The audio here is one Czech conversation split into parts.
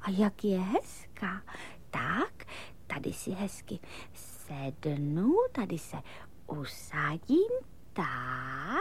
A jak je hezká. Tak, tady si hezky sednu, tady se usadím, tak.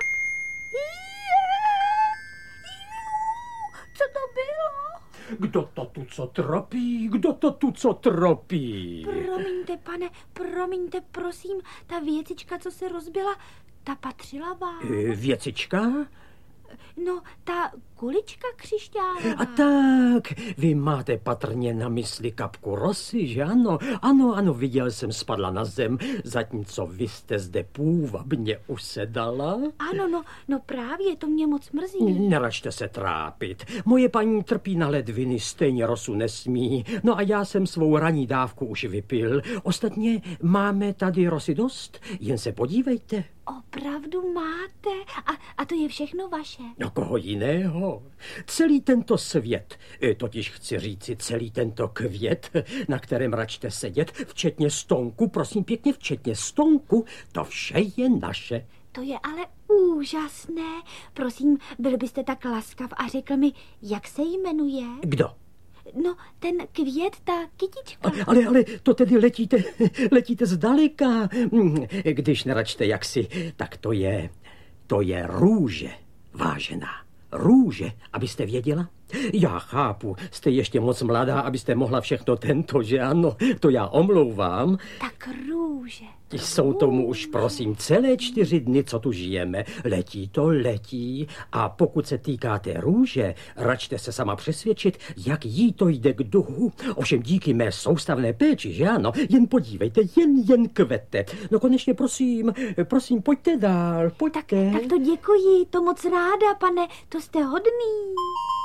Co to bylo? Kdo to tu co tropí? Kdo to tu co tropí? Promiňte, pane, promiňte, prosím, ta věcička, co se rozbila, ta patřila vám. Věcička? No, ta kulička křišťálová. A tak, vy máte patrně na mysli kapku rosy, že ano? Ano, viděl jsem, spadla na zem, zatímco vy jste zde půvabně usedala. Ano, no právě, to mě moc mrzí. Neračte se trápit. Moje paní trpí na ledviny, stejně rosu nesmí. No a já jsem svou ranní dávku už vypil. Ostatně máme tady rosy dost, jen se podívejte. Opravdu máte? A to je všechno vaše? No koho jiného? Celý tento svět, totiž chci říci celý tento květ, na kterém račte sedět, včetně stonku, prosím pěkně, včetně stonku, to vše je naše. To je ale úžasné. Prosím, byl byste tak laskav a řekl mi, jak se jmenuje? Kdo? No, ten květ, ta kytička. Ale to tedy letíte zdaleka. Když neračte jaksi, tak to je růže, vážená. Růže, abyste věděla? Já chápu, jste ještě moc mladá, abyste mohla všechno tento, že ano? To já omlouvám. Tak růže. Jsou tomu už, prosím, celé 4 dny, co tu žijeme. Letí. A pokud se týká té růže, račte se sama přesvědčit, jak jí to jde k duhu. Ovšem díky mé soustavné péči, že ano? Jen podívejte, jen kvete. No konečně, prosím, pojďte dál, pojďte. Tak to děkuji, to moc ráda, pane, to jste hodný.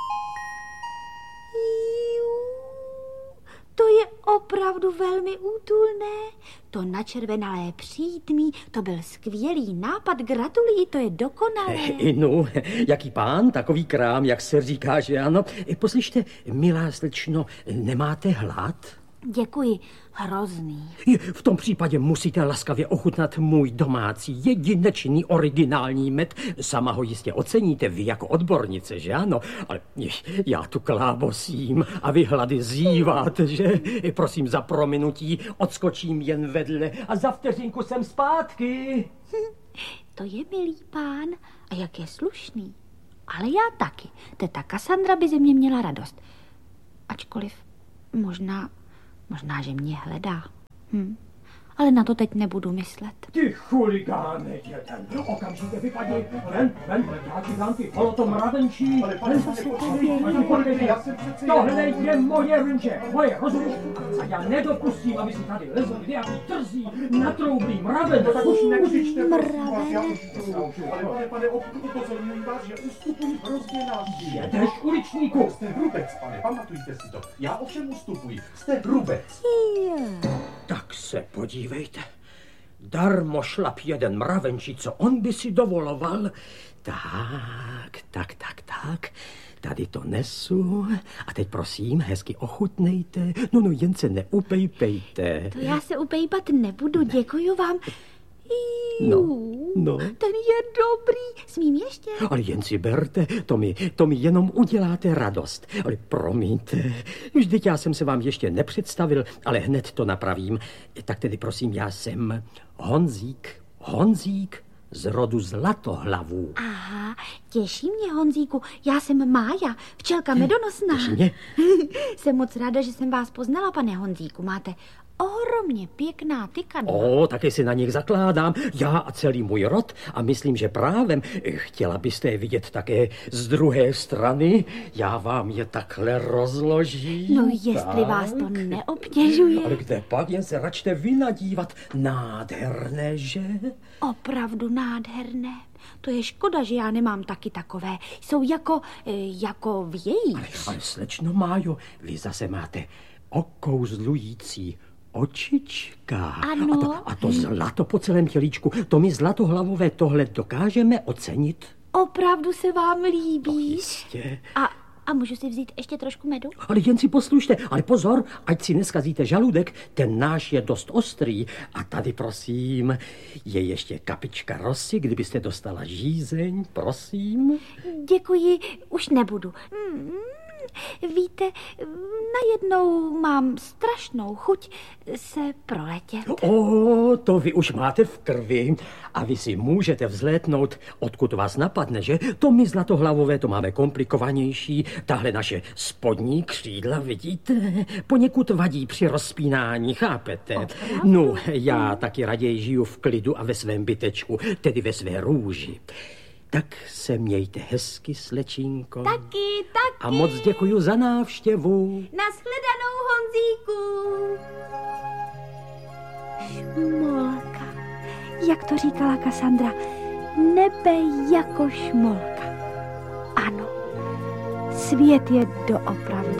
To je opravdu velmi útulné. To načervenalé přítmí, to byl skvělý nápad, gratuluji, to je dokonalé. No, jaký pán, takový krám, jak se říká, že ano. Poslyšte, milá slečno, nemáte hlad? Děkuji, hrozný. V tom případě musíte laskavě ochutnat můj domácí, jedinečný, originální med. Sama ho jistě oceníte, vy jako odbornice, že ano? Ale já tu klábosím a vy hlady zíváte, že? Prosím za prominutí, odskočím jen vedle a za vteřinku jsem zpátky. To je milý pán a jak je slušný. Ale já taky. Teta Kassandra by ze mě měla radost. Ačkoliv možná, že mě hledá. Ale na to teď nebudu myslet. Ty chuligáne, děten, okamžitě vypadni, ven, já ti dám ty holotomravenčí. Ale pane, tohle je moje růže, moje, rozumíš? A já nedopustím, aby si tady lezl nějaký trzí, natroublý mraven. Tak už nekřičte, Mraven. Ale pane, upozorňuji vás, že ustupuji hrozně nás. Jedeš, uličníku. Jste hrubec, pane, pamatujte si to. Já ovšem ustupuji, jste hrubec. Tak se podívejte. Darmo šlap jeden mravenčí, co on by si dovoloval. Tak. Tady to nesu. A teď prosím, hezky ochutnejte. No, jen se neupejpejte. To já se upejpat nebudu, děkuju vám. No. Ten je dobrý. Smím ještě? Ale jen si berte, to mi jenom uděláte radost. Ale promiňte, vždyť já jsem se vám ještě nepředstavil, ale hned to napravím. Tak tedy prosím, já jsem Honzík z rodu Zlatohlavů. Aha, těší mě, Honzíku. Já jsem Mája, včelka medonosná. Těší mě. Jsem moc ráda, že jsem vás poznala, pane Honzíku. Máte ohromně pěkná tykadla. Taky si na nich zakládám. Já a celý můj rod a myslím, že právem. Chtěla byste je vidět také z druhé strany? Já vám je takhle rozložím. No, jestli vás to neobtěžuje. Ale kde pak, jen se račte vy nadívat. Nádherné, že? Opravdu nádherné. To je škoda, že já nemám taky takové. Jsou jako vějíř. Ale slečno Májo, vy zase máte okouzlující očička. Ano. A to zlato po celém tělíčku, to my Zlatohlavové tohle dokážeme ocenit. Opravdu se vám líbí? To jistě. A můžu si vzít ještě trošku medu? Ale jen si poslušte, ale pozor, ať si neskazíte žaludek, ten náš je dost ostrý. A tady prosím, je ještě kapička rosy, kdybyste dostala žízeň, prosím. Děkuji, už nebudu. Víte, najednou mám strašnou chuť se proletět. To vy už máte v krvi a vy si můžete vzlétnout, odkud vás napadne, že? To my zlatohlavové to máme komplikovanější. Tahle naše spodní křídla, vidíte, poněkud vadí při rozpínání, chápete? No, já taky raději žiju v klidu a ve svém bytečku, tedy ve své růži. Tak se mějte hezky, slečínko. Taky. A moc děkuju za návštěvu. Nashledanou, Honzíku. Šmolka. Jak to říkala Kassandra, nebe jako šmolka. Ano, svět je doopravdy